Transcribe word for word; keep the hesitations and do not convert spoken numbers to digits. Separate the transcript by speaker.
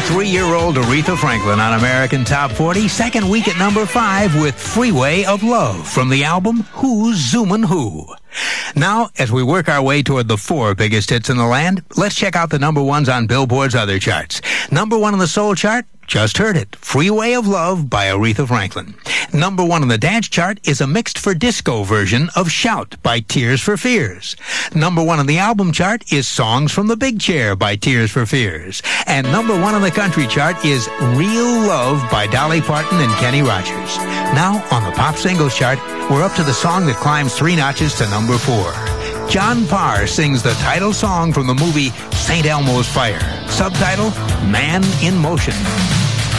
Speaker 1: twenty-three-year-old Aretha Franklin on American Top forty, second week at number five with Freeway of Love from the album Who's Zoomin' Who. Now, as we work our way toward the four biggest hits in the land, let's check out the number ones on Billboard's other charts. Number one on the soul chart, just heard it, Freeway of Love by Aretha Franklin. Number one on the dance chart is a mixed for disco version of Shout by Tears for Fears. Number one on the album chart is Songs from the Big Chair by Tears for Fears. And number one on the country chart is Real Love by Dolly Parton and Kenny Rogers. Now, on the pop singles chart, we're up to the song that climbs three notches to number four. John Parr sings the title song from the movie Saint Elmo's Fire. Subtitle, Man in Motion.